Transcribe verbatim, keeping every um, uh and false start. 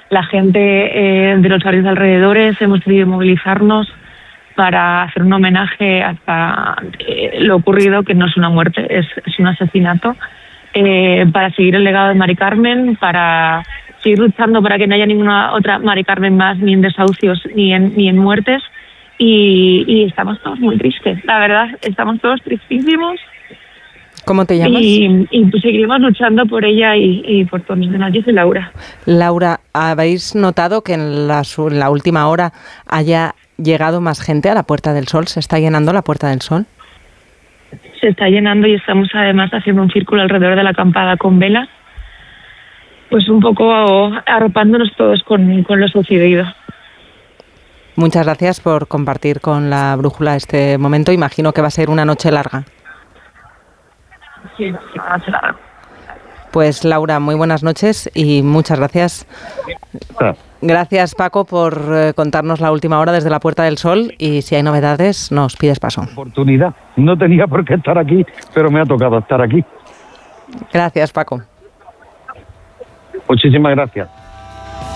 la gente eh, de los barrios alrededores hemos decidido movilizarnos para hacer un homenaje hasta eh, lo ocurrido, que no es una muerte, es, es un asesinato, eh, para seguir el legado de Mari Carmen, para seguir luchando para que no haya ninguna otra Mari Carmen más, ni en desahucios ni en, ni en muertes. Y, y estamos todos muy tristes, la verdad, estamos todos tristísimos. ¿Cómo te llamas? Y, y pues seguiremos luchando por ella y, y por todos los demás. Yo soy Laura. Laura, ¿habéis notado que en la, en la última hora haya llegado más gente a la Puerta del Sol? ¿Se está llenando la Puerta del Sol? Se está llenando y estamos además haciendo un círculo alrededor de la acampada con velas, pues un poco arropándonos todos con, con lo sucedido. Muchas gracias por compartir con la brújula este momento. Imagino que va a ser una noche larga. Sí, una noche larga. Pues Laura, muy buenas noches y muchas gracias. Gracias, Paco, por eh, contarnos la última hora desde la Puerta del Sol, y si hay novedades nos pides paso. Oportunidad. No tenía por qué estar aquí, pero me ha tocado estar aquí. Gracias, Paco. Muchísimas gracias.